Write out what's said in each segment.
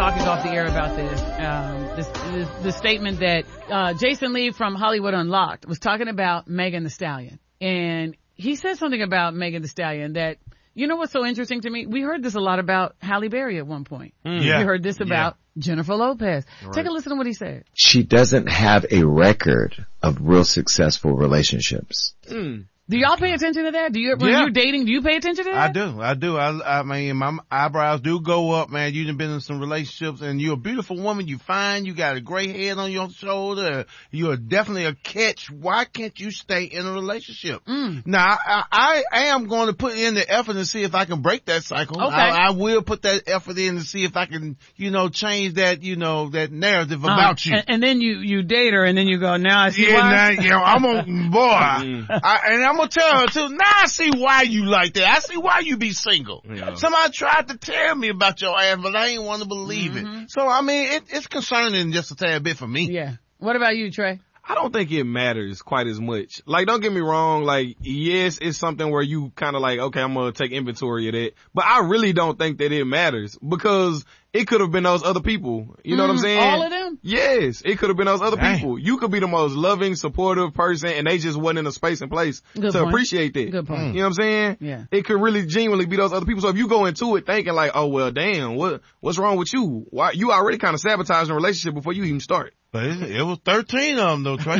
talking off the air about this statement that Jason Lee from Hollywood Unlocked was talking about Megan Thee Stallion. And he said something about Megan Thee Stallion that, you know what's so interesting to me? We heard this a lot about Halle Berry at one point. Yeah. We heard this about Jennifer Lopez. Right. Take a listen to what he said. She doesn't have a record of real successful relationships. Do y'all pay attention to that? When you're dating, do you pay attention to that? I do. I mean, my eyebrows do go up, man. You've been in some relationships and you're a beautiful woman. You fine. You got a gray head on your shoulder. You're definitely a catch. Why can't you stay in a relationship? Now, I am going to put in the effort to see if I can break that cycle. Okay. I will put that effort in to see if I can, change that, that narrative about you. And then you date her and then you go, now I see why. Now, I'm a boy. And I'm going to tell her too, now I see why you like that. I see why you be single. Yeah. Somebody tried to tell me about your ass, but I ain't want to believe it. So, I mean, it's concerning just a tad bit for me. Yeah. What about you, Trey? I don't think it matters quite as much. Like, don't get me wrong. Like, yes, it's something where you kind of like, okay, I'm going to take inventory of that. But I really don't think that it matters because it could have been those other people. You know what I'm saying? All of them? Yes. It could have been those other Dang. people. You could be the most loving, supportive person and they just wasn't in a space and place Good to point. appreciate that. Good point. You know what I'm saying? Yeah. It could really genuinely be those other people. So if you go into it thinking like, oh, well, damn, what's wrong with you? Why, you already kind of sabotaging a relationship before you even start. But it was 13 of them though, Trey.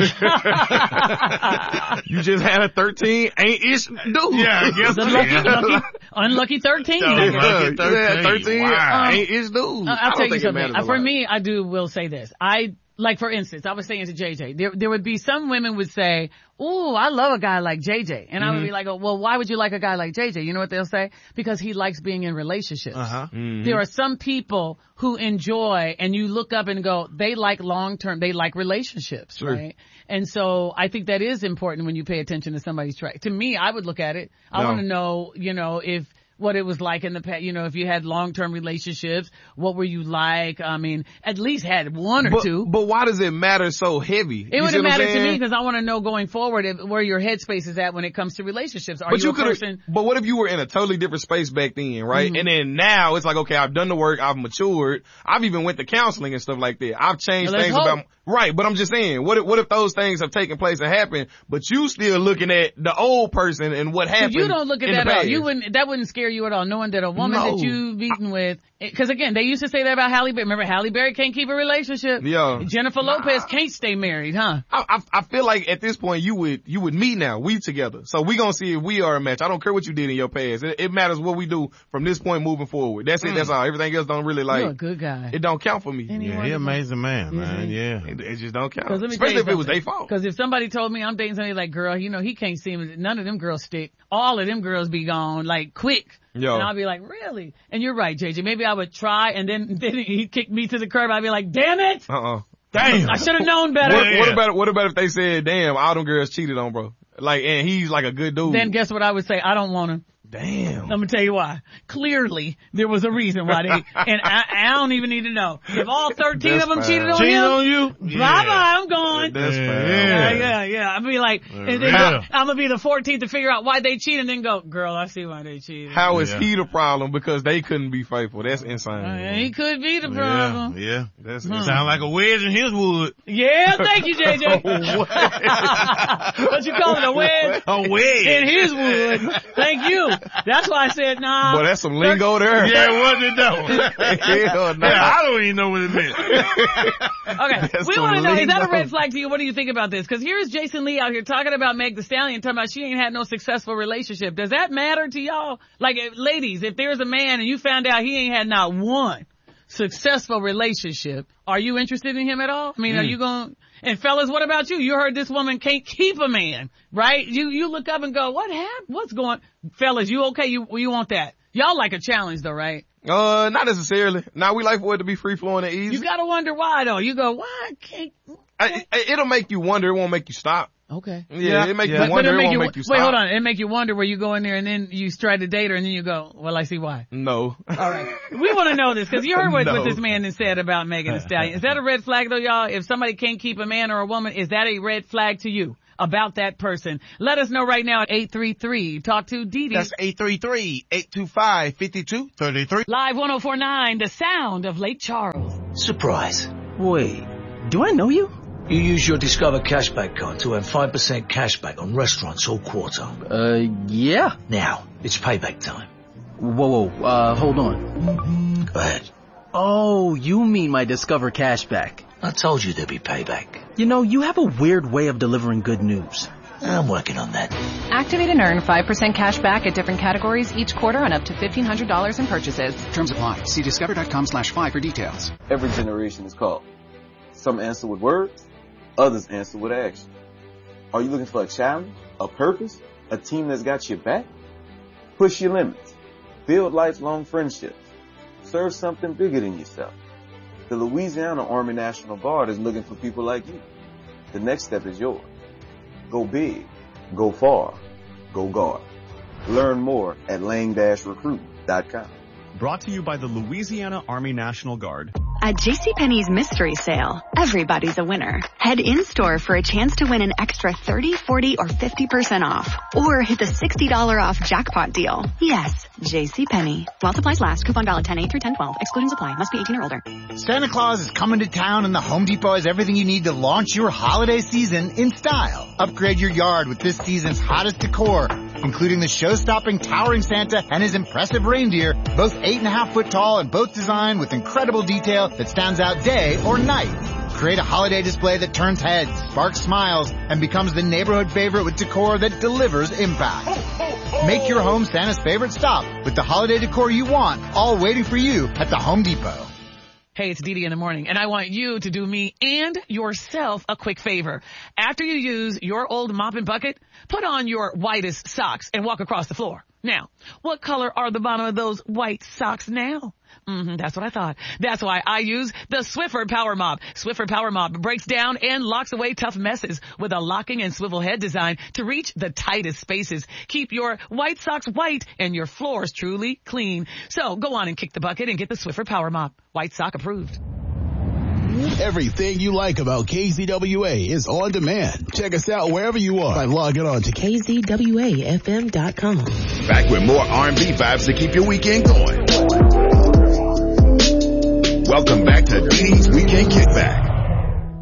You just had a 13 ain't-ish dude. Yeah, I guess so. Unlucky 13. So, I guess. right. You just had 13 Wow. ain't-ish dude. I'll tell you think it something. matters a For lot. me, will say this. Like for instance, I was saying to JJ, there would be some women would say, ooh, I love a guy like JJ. And I would be like, oh, well, why would you like a guy like JJ? You know what they'll say? Because he likes being in relationships. There are some people who enjoy and you look up and go, they like long-term, they like relationships, right? And so I think that is important when you pay attention to somebody's track. To me, I would look at it. I want to know, what it was like in the past, if you had long-term relationships, what were you like? I mean, at least had one or two. But why does it matter so heavy? It wouldn't matter to me because I want to know going forward where your headspace is at when it comes to relationships. But what if you were in a totally different space back then, right? And then now it's like, okay, I've done the work, I've matured, I've even went to counseling and stuff like that. I've changed things about, right, but I'm just saying, what if those things have taken place and happened, but you still looking at the old person and what happened? So you don't look at that at all. That wouldn't scare you at all, knowing that a woman that you've eaten with, because again, they used to say that about Halle Berry. Remember, Halle Berry can't keep a relationship. Yeah. Jennifer Lopez can't stay married, huh? I feel like at this point you would meet now. We together. So we gonna see if we are a match. I don't care what you did in your past. It matters what we do from this point moving forward. That's it. That's all. Everything else don't really like. You're a good guy. It don't count for me. Yeah, he amazing man, man. Yeah. It just don't count. Especially if it was their fault. Because if somebody told me I'm dating somebody like, girl, he can't see me. None of them girls stick. All of them girls be gone, like, quick. Yo. And I'll be like, really? And you're right, JJ. Maybe I would try and then he kicked me to the curb. I'd be like, damn it. Damn. I should have known better. What about if they said, damn, all them girls cheated on bro? Like, and he's like a good dude. Then guess what I would say? I don't want him. Damn. I'm gonna tell you why. Clearly, there was a reason why and I don't even need to know. If all 13 of them cheated on you? Bye-bye, I'm gone. That's Yeah. I'm gonna be like, and then I'm gonna be the 14th to figure out why they cheated and then go, girl, I see why they cheated. How is he the problem? Because they couldn't be faithful. That's insane. He could be the problem. Yeah. That's Sound like a wedge in his wood. Yeah, thank you, JJ. What you call it, a wedge? A wedge. In his wood. Thank you. That's why I said, nah. Boy, that's some lingo there. Yeah, wasn't it though? Hell no. Yeah, I don't even know what it meant. Okay, That's we want to know, is that a lingo. red flag to you? What do you think about this? Because here's Jason Lee out here talking about Meg Thee Stallion, talking about she ain't had no successful relationship. Does that matter to y'all? Like, ladies, if there's a man and you found out he ain't had not one successful relationship, are you interested in him at all? I mean, are you going, and fellas, what about you? You heard this woman can't keep a man, right? You look up and go, what happened? What's going, fellas, you okay? You want that? Y'all like a challenge though, right? Not necessarily. Now we like for it to be free flowing and easy. You gotta wonder why though. You go, why can't, It'll make you wonder. It won't make you stop. okay. Yeah, it make you wonder. It won't make you stop. Wait, hold on. It make you wonder where you go in there and then you try to date her and then you go, well, I see why. No. All right. We want to know this because you heard what No. this man has said about Megan Thee Stallion. Is that a red flag though, y'all? If somebody can't keep a man or a woman, is that a red flag to you? about that person. Let us know right now at 833. Talk to Dee Dee. That's 833-825-5233. Live 104.9, the sound of Lake Charles. Surprise. Wait, do I know you? You use your Discover Cashback card to earn 5% cashback on restaurants all quarter. Yeah. Now, it's payback time. Whoa, hold on. Go ahead. Oh, you mean my Discover Cashback. I told you there'd be payback. You know, you have a weird way of delivering good news. I'm working on that. Activate and earn 5% cash back at different categories each quarter on up to $1,500 in purchases. Terms apply. See discover.com/5 for details. Every generation is called. Some answer with words, others answer with action. Are you looking for a challenge, a purpose, a team that's got your back? Push your limits. Build lifelong friendships. Serve something bigger than yourself. The Louisiana Army National Guard is looking for people like you. The next step is yours. Go big, go far, go guard. Learn more at lang-recruit.com. Brought to you by the Louisiana Army National Guard. At JCPenney's mystery sale, everybody's a winner. Head in-store for a chance to win an extra 30, 40, or 50% off. Or hit the $60 off jackpot deal. Yes, JCPenney. While supplies last. Coupon valid 10/8 through 10/12. Exclusions apply. Must be 18 or older. Santa Claus is coming to town and the Home Depot has everything you need to launch your holiday season in style. Upgrade your yard with this season's hottest decor, including the show-stopping towering Santa and his impressive reindeer, both 8.5 foot tall and both designed with incredible detail that stands out day or night. Create a holiday display that turns heads, sparks smiles, and becomes the neighborhood favorite with decor that delivers impact. Make your home Santa's favorite stop with the holiday decor you want, all waiting for you at the Home Depot. Hey, it's Dee Dee in the morning, and I want you to do me and yourself a quick favor. After you use your old mop and bucket, put on your whitest socks and walk across the floor. Now, what color are the bottom of those white socks now? That's what I thought. That's why I use the Swiffer Power Mop. Swiffer Power Mop breaks down and locks away tough messes with a locking and swivel head design to reach the tightest spaces. Keep your white socks white and your floors truly clean. So go on and kick the bucket and get the Swiffer Power Mop. White sock approved. Everything you like about KZWA is on demand. Check us out wherever you are by logging on to KZWAFM.com. Back with more R&B vibes to keep your weekend going. Welcome back to Dee Dee's Weekend Kickback.